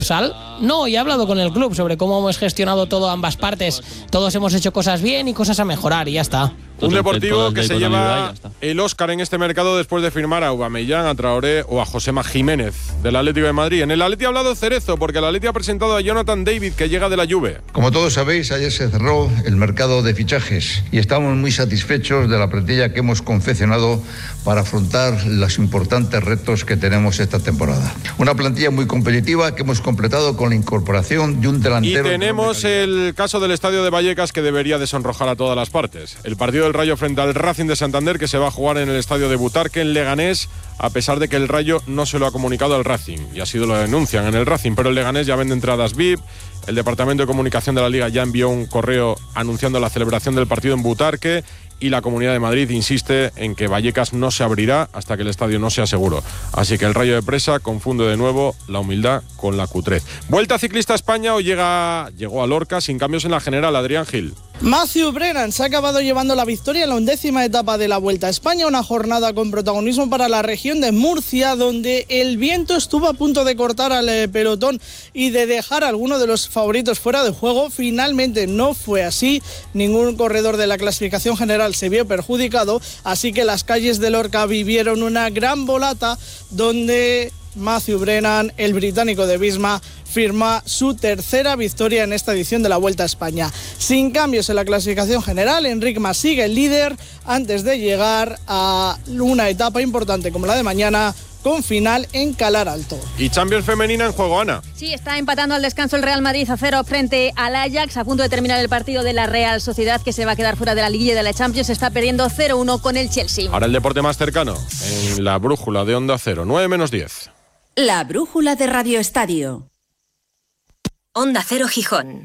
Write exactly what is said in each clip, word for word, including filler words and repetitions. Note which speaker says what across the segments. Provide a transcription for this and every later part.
Speaker 1: Sal, no, y he hablado con el club sobre cómo hemos gestionado todo a ambas partes. Todos hemos hecho cosas bien y cosas a mejorar y ya está.
Speaker 2: Un Deportivo que se lleva el Óscar en este mercado después de firmar a Aubameyang, a Traoré o a Josema Jiménez del Atlético de Madrid. En el Atleti ha hablado Cerezo porque el Atleti ha presentado a Jonathan David, que llega de la Juve.
Speaker 3: Como todos sabéis, ayer se cerró el mercado de fichajes y estamos muy satisfechos de la plantilla que hemos confeccionado para afrontar los importantes retos que tenemos esta temporada. Una plantilla muy competitiva que hemos completado con la incorporación de un delantero.
Speaker 2: Y tenemos el caso del estadio de Vallecas, que debería de sonrojar a todas las partes. El partido del Rayo frente al Racing de Santander, que se va a jugar en el estadio de Butarque, en Leganés, a pesar de que el Rayo no se lo ha comunicado al Racing, y así lo denuncian en el Racing, pero el Leganés ya vende entradas V I P. El Departamento de Comunicación de la Liga ya envió un correo anunciando la celebración del partido en Butarque, y la Comunidad de Madrid insiste en que Vallecas no se abrirá hasta que el estadio no sea seguro. Así que el Rayo de Presa confunde de nuevo la humildad con la cutrez. Vuelta Ciclista a España, hoy llega, llegó a Lorca sin cambios en la general. Adrián Gil.
Speaker 4: Matthew Brennan se ha acabado llevando la victoria en la undécima etapa de la Vuelta a España, una jornada con protagonismo para la región de Murcia, donde el viento estuvo a punto de cortar al eh, pelotón y de dejar a alguno de los favoritos fuera de juego. Finalmente no fue así, ningún corredor de la clasificación general se vio perjudicado, así que las calles de Lorca vivieron una gran volata donde Matthew Brennan, el británico de Visma, firma su tercera victoria en esta edición de la Vuelta a España. Sin cambios en la clasificación general, Enric Mas sigue el líder antes de llegar a una etapa importante como la de mañana, con final en Calar Alto.
Speaker 2: Y Champions femenina en juego, Ana.
Speaker 5: Sí, está empatando al descanso el Real Madrid a cero frente al Ajax, a punto de terminar el partido de la Real Sociedad, que se va a quedar fuera de la liguilla de la Champions. Está perdiendo cero uno con el Chelsea.
Speaker 2: Ahora el deporte más cercano, en la brújula de Onda Cero, nueve menos diez.
Speaker 6: La brújula de Radio Estadio.
Speaker 7: Onda Cero Gijón.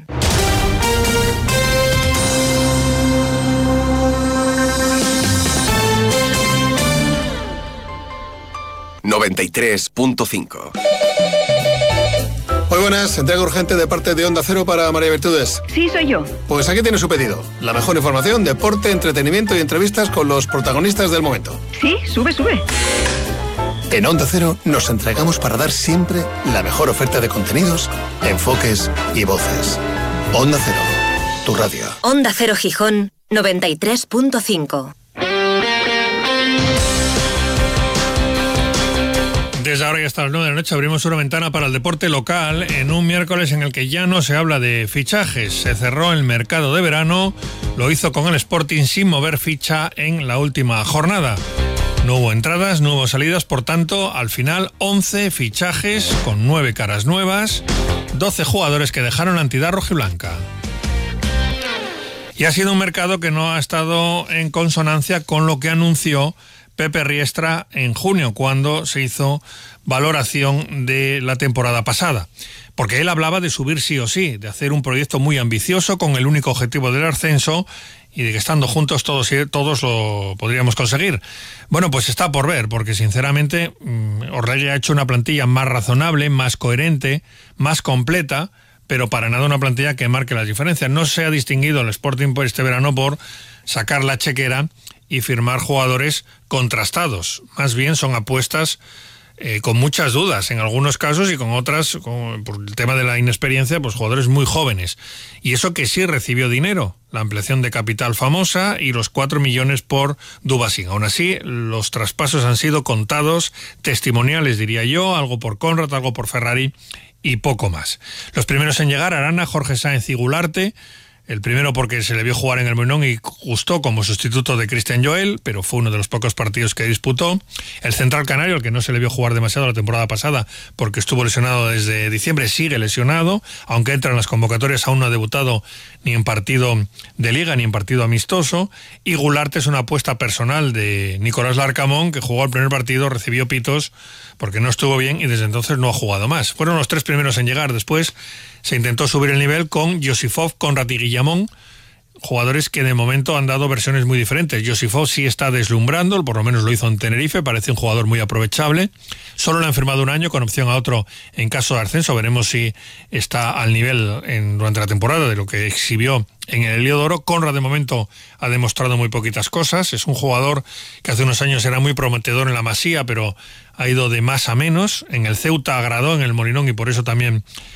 Speaker 8: noventa y tres punto cinco.
Speaker 9: Muy buenas, entrega urgente de parte de Onda Cero para María Virtudes.
Speaker 10: Sí, soy yo.
Speaker 9: Pues aquí tiene su pedido. La mejor información, deporte, entretenimiento y entrevistas con los protagonistas del momento.
Speaker 10: Sí, sube, sube.
Speaker 9: En Onda Cero nos entregamos para dar siempre la mejor oferta de contenidos, enfoques y voces. Onda Cero, tu radio.
Speaker 7: Onda Cero Gijón, noventa y tres punto cinco.
Speaker 11: Desde ahora y hasta las nueve de la noche abrimos una ventana para el deporte local en un miércoles en el que ya no se habla de fichajes. Se cerró el mercado de verano, lo hizo con el Sporting sin mover ficha en la última jornada. No hubo entradas, no hubo salidas, por tanto, al final once fichajes con nueve caras nuevas, doce jugadores que dejaron la entidad rojiblanca. Y ha sido un mercado que no ha estado en consonancia con lo que anunció Pepe Riestra en junio, cuando se hizo valoración de la temporada pasada. Porque él hablaba de subir sí o sí, de hacer un proyecto muy ambicioso con el único objetivo del ascenso y de que estando juntos todos, todos lo podríamos conseguir. Bueno, pues está por ver, porque sinceramente Orlegui ha hecho una plantilla más razonable, más coherente, más completa, pero para nada una plantilla que marque las diferencias. No se ha distinguido el Sporting por este verano por sacar la chequera y firmar jugadores contrastados. Más bien son apuestas eh, con muchas dudas en algunos casos y con otras, con, por el tema de la inexperiencia, pues jugadores muy jóvenes. Y eso que sí recibió dinero, la ampliación de capital famosa y los cuatro millones por Dubasín. Aún así, los traspasos han sido contados, testimoniales diría yo, algo por Conrad, algo por Ferrari y poco más. Los primeros en llegar, Arana, Jorge Sáenz y Gularte. El primero porque se le vio jugar en el Molinón y gustó como sustituto de Cristian Joel, pero fue uno de los pocos partidos que disputó. El central canario, al que no se le vio jugar demasiado la temporada pasada porque estuvo lesionado desde diciembre, sigue lesionado, aunque entra en las convocatorias, aún no ha debutado ni en partido de liga ni en partido amistoso. Y Gularte es una apuesta personal de Nicolás Larcamón, que jugó el primer partido, recibió pitos porque no estuvo bien y desde entonces no ha jugado más. Fueron los tres primeros en llegar. Después se intentó subir el nivel con Josifov, Conrad y Guillamón, jugadores que de momento han dado versiones muy diferentes. Josifov sí está deslumbrando, por lo menos lo hizo en Tenerife, parece un jugador muy aprovechable. Solo le han firmado un año con opción a otro en caso de ascenso. Veremos si está al nivel en, durante la temporada de lo que exhibió en el Heliodoro. Conrad de momento ha demostrado muy poquitas cosas. Es un jugador que hace unos años era muy prometedor en la Masía, pero ha ido de más a menos. En el Ceuta agradó, en el Molinón, y por eso también